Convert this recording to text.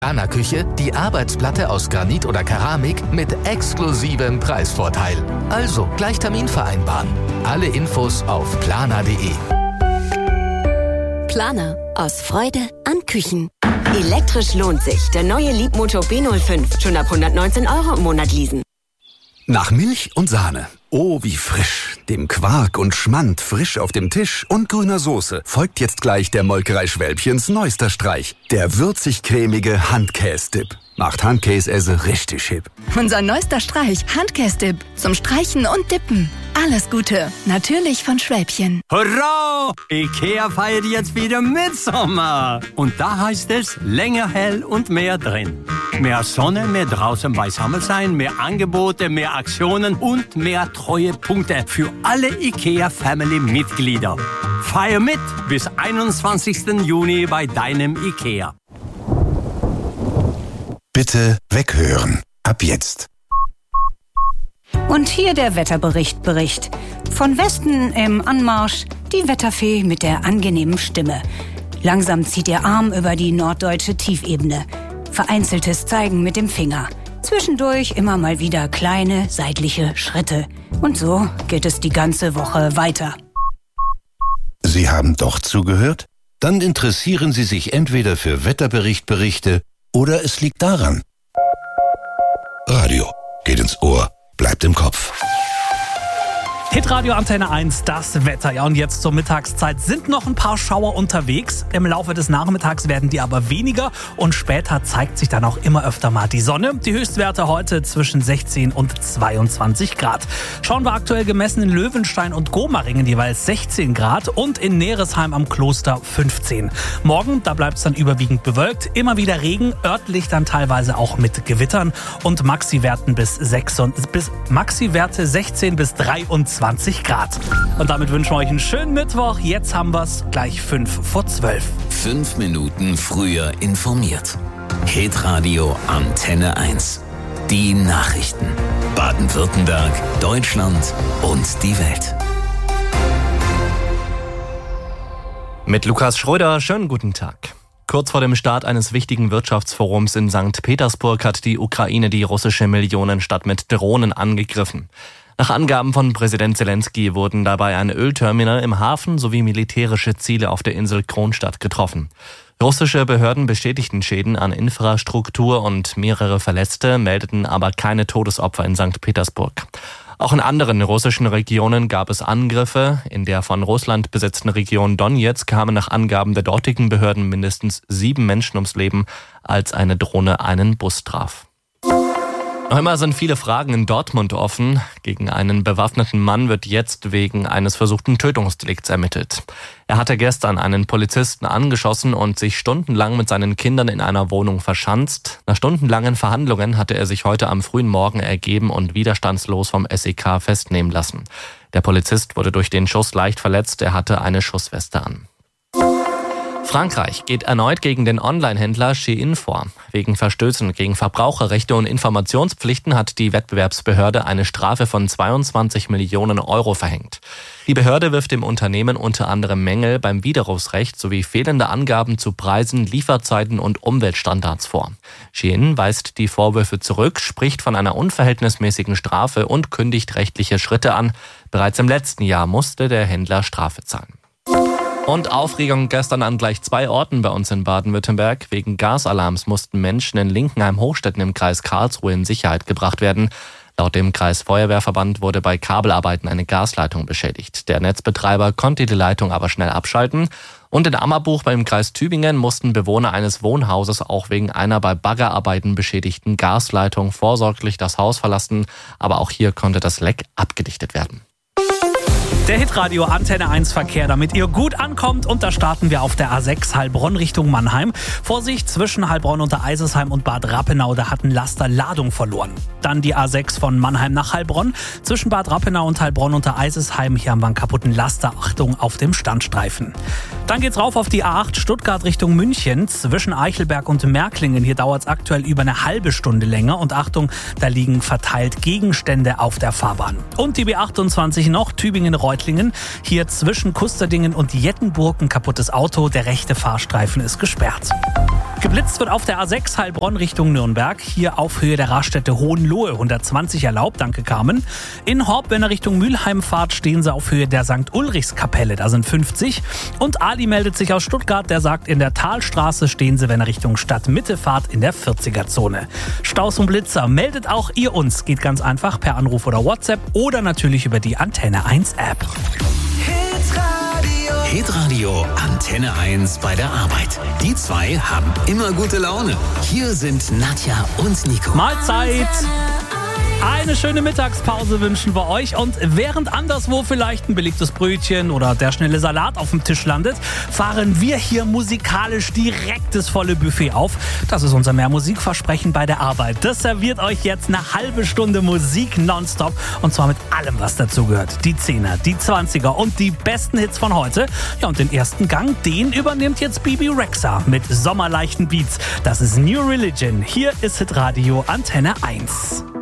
Küche die Arbeitsplatte aus Granit oder Keramik mit exklusivem Preisvorteil. Also gleich Termin vereinbaren. Alle Infos auf planer.de. Planer. Aus Freude an Küchen. Elektrisch lohnt sich. Der neue Leapmotor B05. Schon ab 119 € im Monat leasen. Nach Milch und Sahne. Oh, wie frisch. Dem Quark und Schmand frisch auf dem Tisch und grüner Soße folgt jetzt gleich der Molkerei Schwälbchens neuester Streich. Der würzig-cremige Handkäse-Dip. Macht Handkäse richtig hip. Unser neuester Streich, Handkäse-Dip. Zum Streichen und Dippen. Alles Gute. Natürlich von Schwälbchen. Hurra! Ikea feiert jetzt wieder Mitsommer. Und da heißt es länger hell und mehr drin. Mehr Sonne, mehr draußen beisammen sein, mehr Angebote, mehr Aktionen und mehr Treuepunkte für alle IKEA-Family-Mitglieder. Feier mit bis 21. Juni bei deinem IKEA. Bitte weghören. Ab jetzt. Und hier der Wetterbericht. Von Westen im Anmarsch die Wetterfee mit der angenehmen Stimme. Langsam zieht ihr Arm über die norddeutsche Tiefebene. Vereinzeltes Zeigen mit dem Finger. Zwischendurch immer mal wieder kleine seitliche Schritte. Und so geht es die ganze Woche weiter. Sie haben doch zugehört? Dann interessieren Sie sich entweder für Wetterberichte oder es liegt daran. Radio geht ins Ohr, bleibt im Kopf. Hitradio Antenne 1, das Wetter. Ja, und jetzt zur Mittagszeit sind noch ein paar Schauer unterwegs. Im Laufe des Nachmittags werden die aber weniger und später zeigt sich dann auch immer öfter mal die Sonne. Die Höchstwerte heute zwischen 16 und 22 Grad. Schauen wir aktuell gemessen in Löwenstein und Gomaringen jeweils 16 Grad und in Neresheim am Kloster 15. Morgen, da bleibt es dann überwiegend bewölkt. Immer wieder Regen, örtlich dann teilweise auch mit Gewittern und Maxiwerte 16 bis 23 Grad. Und damit wünschen wir euch einen schönen Mittwoch. Jetzt haben wir es gleich 5:12. 5 Minuten früher informiert. Hitradio Antenne 1. Die Nachrichten. Baden-Württemberg, Deutschland und die Welt. Mit Lukas Schröder, schönen guten Tag. Kurz vor dem Start eines wichtigen Wirtschaftsforums in St. Petersburg hat die Ukraine die russische Millionenstadt mit Drohnen angegriffen. Nach Angaben von Präsident Zelensky wurden dabei ein Ölterminal im Hafen sowie militärische Ziele auf der Insel Kronstadt getroffen. Russische Behörden bestätigten Schäden an Infrastruktur und mehrere Verletzte, meldeten aber keine Todesopfer in St. Petersburg. Auch in anderen russischen Regionen gab es Angriffe. In der von Russland besetzten Region Donetsk kamen nach Angaben der dortigen Behörden mindestens 7 Menschen ums Leben, als eine Drohne einen Bus traf. Noch immer sind viele Fragen in Dortmund offen. Gegen einen bewaffneten Mann wird jetzt wegen eines versuchten Tötungsdelikts ermittelt. Er hatte gestern einen Polizisten angeschossen und sich stundenlang mit seinen Kindern in einer Wohnung verschanzt. Nach stundenlangen Verhandlungen hatte er sich heute am frühen Morgen ergeben und widerstandslos vom SEK festnehmen lassen. Der Polizist wurde durch den Schuss leicht verletzt. Er hatte eine Schussweste an. Frankreich geht erneut gegen den Online-Händler Shein vor. Wegen Verstößen gegen Verbraucherrechte und Informationspflichten hat die Wettbewerbsbehörde eine Strafe von 22 Millionen € verhängt. Die Behörde wirft dem Unternehmen unter anderem Mängel beim Widerrufsrecht sowie fehlende Angaben zu Preisen, Lieferzeiten und Umweltstandards vor. Shein weist die Vorwürfe zurück, spricht von einer unverhältnismäßigen Strafe und kündigt rechtliche Schritte an. Bereits im letzten Jahr musste der Händler Strafe zahlen. Und Aufregung gestern an gleich 2 Orten bei uns in Baden-Württemberg. Wegen Gasalarms mussten Menschen in Linkenheim-Hochstetten im Kreis Karlsruhe in Sicherheit gebracht werden. Laut dem Kreisfeuerwehrverband wurde bei Kabelarbeiten eine Gasleitung beschädigt. Der Netzbetreiber konnte die Leitung aber schnell abschalten. Und in Ammerbuch beim Kreis Tübingen mussten Bewohner eines Wohnhauses auch wegen einer bei Baggerarbeiten beschädigten Gasleitung vorsorglich das Haus verlassen. Aber auch hier konnte das Leck abgedichtet werden. Der Hitradio Antenne 1 Verkehr, damit ihr gut ankommt. Und da starten wir auf der A6 Heilbronn Richtung Mannheim. Vorsicht, zwischen Heilbronn unter Eisesheim und Bad Rappenau, da hat ein Laster Ladung verloren. Dann die A6 von Mannheim nach Heilbronn. Zwischen Bad Rappenau und Heilbronn unter Eisesheim, hier haben wir einen kaputten Laster. Achtung auf dem Standstreifen. Dann geht's rauf auf die A8 Stuttgart Richtung München. Zwischen Eichelberg und Märklingen, hier dauert es aktuell über eine halbe Stunde länger. Und Achtung, da liegen verteilt Gegenstände auf der Fahrbahn. Und die B28 noch, Tübingen-Reutlingen. Hier zwischen Kusterdingen und Jettenburg ein kaputtes Auto. Der rechte Fahrstreifen ist gesperrt. Geblitzt wird auf der A6 Heilbronn Richtung Nürnberg. Hier auf Höhe der Raststätte Hohenlohe 120 erlaubt, danke Carmen. In Horb, wenn ihr Richtung Mülheim fahrt, stehen sie auf Höhe der St. Ulrichskapelle, da sind 50. Und Ali meldet sich aus Stuttgart, der sagt, in der Talstraße stehen sie, wenn ihr Richtung Stadtmitte fahrt, in der 40er-Zone. Staus und Blitzer, meldet auch ihr uns. Geht ganz einfach per Anruf oder WhatsApp oder natürlich über die Antenne 1 App. Hitradio Antenne 1 bei der Arbeit. Die zwei haben immer gute Laune. Hier sind Nadja und Nico. Mahlzeit! Eine schöne Mittagspause wünschen wir euch und während anderswo vielleicht ein belegtes Brötchen oder der schnelle Salat auf dem Tisch landet, fahren wir hier musikalisch direkt das volle Buffet auf. Das ist unser Mehr-Musik-Versprechen bei der Arbeit. Das serviert euch jetzt eine halbe Stunde Musik nonstop und zwar mit allem, was dazugehört. Die 10er, die 20er und die besten Hits von heute. Ja, und den ersten Gang, den übernimmt jetzt Bebe Rexha mit sommerleichten Beats. Das ist New Religion. Hier ist Hitradio Antenne 1.